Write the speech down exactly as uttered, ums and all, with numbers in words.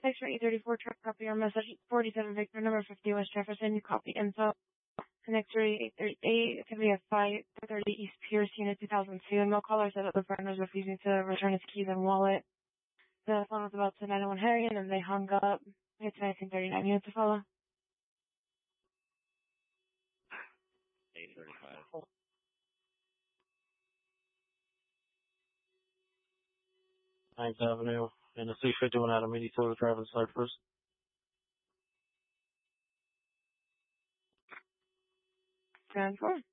Thanks for eight thirty-four, truck copy your message. forty-seven Victor, number fifty, West Jefferson, you copy info. Connect three eight thirty-eight, activity at five thirty East Pierce, unit two thousand two. No caller said that the friend was refusing to return his keys and wallet. The phone was about to nine one Harriet, and they hung up. It's nineteen thirty-nine, units to follow. eight thirty-five. ninth Avenue, and the three fifty-one Adam eighty-two driving Cypress. ten four.